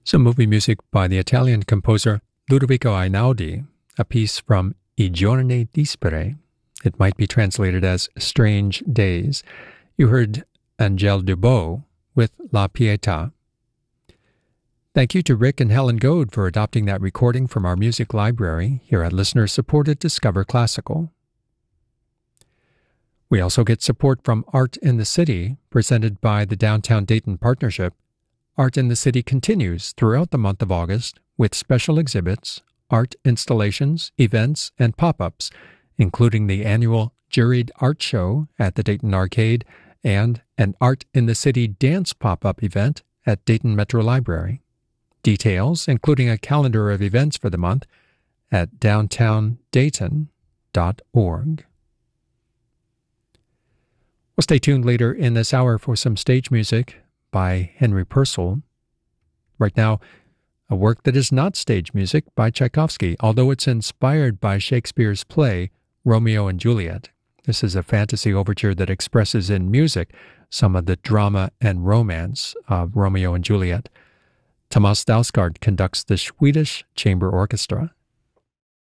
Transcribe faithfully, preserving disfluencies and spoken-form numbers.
Some movie music by the Italian composer Ludovico Einaudi, a piece from I giorni dispari. It might be translated as Strange Days. You heard Angèle Dubot with La Pietà. Thank you to Rick and Helen Goad for adopting that recording from our music library here at listener-supported Discover Classical. We also get support from Art in the City, presented by the Downtown Dayton Partnership. Art in the City continues throughout the month of August with special exhibits, art installations, events, and pop-ups, including the annual Juried Art Show at the Dayton Arcade and an Art in the City dance pop-up event at Dayton Metro Library. Details, including a calendar of events for the month, at downtown dayton dot org. Well, stay tuned later in this hour for some stage music by Henry Purcell. Right now, a work that is not stage music by Tchaikovsky, although it's inspired by Shakespeare's play Romeo and Juliet. This is a fantasy overture that expresses in music some of the drama and romance of Romeo and Juliet. Thomas Dausgaard conducts the Swedish Chamber Orchestra,